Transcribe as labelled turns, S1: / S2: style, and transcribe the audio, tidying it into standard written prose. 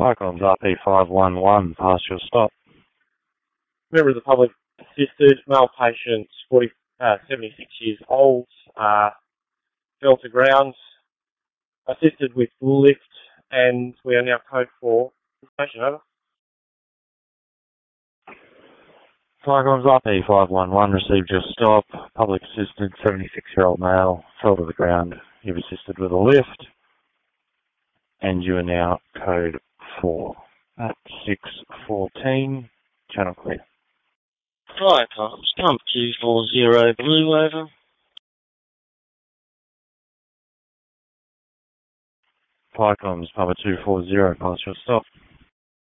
S1: Cyclones RP511, past your stop.
S2: Member of the public assisted, male patient, 76 years old, fell to ground, assisted with lift, and we are now code 4. Information over.
S1: Cyclones RP511, received your stop. Public assisted, 76-year-old male, fell to the ground. You've assisted with a lift, and you are now code 4. At 6:14, channel clear.
S3: Fire cops, pump 240 blue over.
S1: Cyclones, Papa 240, past your stop.